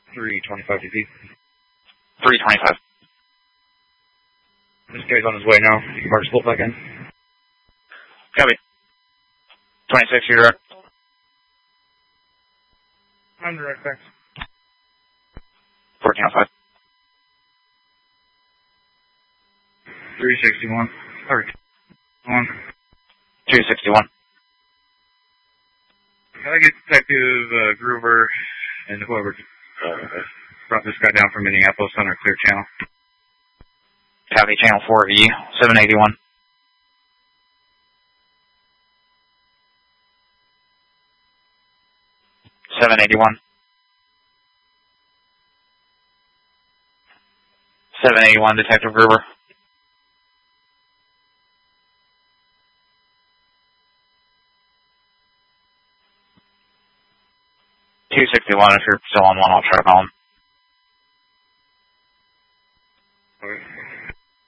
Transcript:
325 DP. 325. This guy's on his way now. You can mark split back in. Copy. 26, you're direct. I'm direct, thanks. 1405. 361. Or 261. Can I get Detective Gruber and whoever brought this guy down from Minneapolis on our clear channel? Copy, channel 4E, 781. 781. 781, Detective Gruber. $261, if you're still on one, I'll try to call him. Okay.